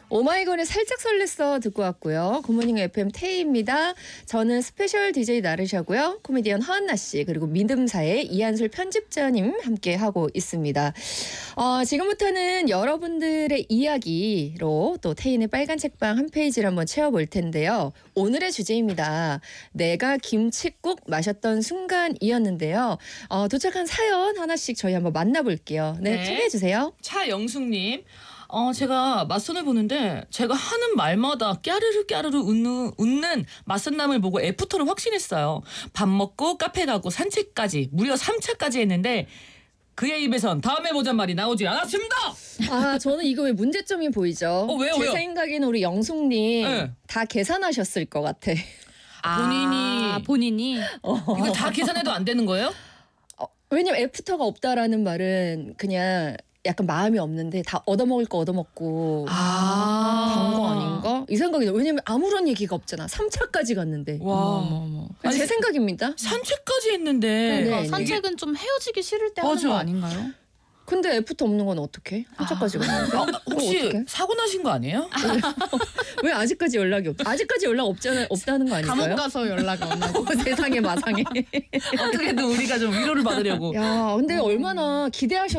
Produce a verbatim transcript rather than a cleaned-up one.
오마이걸의 살짝 설렜어 듣고 왔고요. 굿모닝 에프엠 태희입니다. 저는 스페셜 디제이 나르샤고요. 코미디언 허은나 씨 그리고 믿음사의 이한술 편집자님 함께하고 있습니다. 어, 지금부터는 여러분들의 이야기로 또 태희의 빨간 책방 한 페이지를 한번 채워볼 텐데요. 오늘의 주제입니다. 내가 김칫국 마셨던 순간이었는데요. 어, 도착한 사연 하나씩 저희 한번 만나볼게요. 네, 네. 소개해 주세요. 차영숙님. 어, 제가 맞선을 보는데 제가 하는 말마다 까르르 까르르 웃는, 웃는 맞선남을 보고 애프터를 확신했어요. 밥 먹고 카페 가고 산책까지 무려 삼 차까지 했는데 그의 입에선 다음에 보잔 말이 나오지 않았습니다. 아, 저는 이거 왜 문제점이 보이죠? 어, 왜요, 제 왜요? 생각에는 우리 영숙님 네. 다 계산하셨을 것 같아. 본인이 아, 본인이 어. 이거 다 계산해도 안 되는 거예요? 어, 왜냐면 애프터가 없다라는 말은 그냥 약간 마음이 없는데 다 얻어먹을 거 얻어먹고 아. 간 거 아닌가? 이 생각이 들어요. 왜냐면 아무런 얘기가 없잖아. 삼 차까지 갔는데. 와. 어머, 어머. 제 아니, 생각입니다. 산책까지 했는데 네, 그러니까 네. 산책은 좀 헤어지기 싫을 때 하는 맞아. 거 아닌가요? 근데 애프터 없는 건 어떡해? 삼 차까지 갔는데. 아, 그럼 혹시 어떡해? 사고 나신 거 아니에요? 왜 아직까지 연락이 없? 아직까지 연락 없잖아, 없다는 거 감옥 아닌가요? 가서 연락 안 하고. 세상에 마상에. 어떻게든 우리가 좀 위로를 받으려고. 야, 근데 얼마나 기대하셨.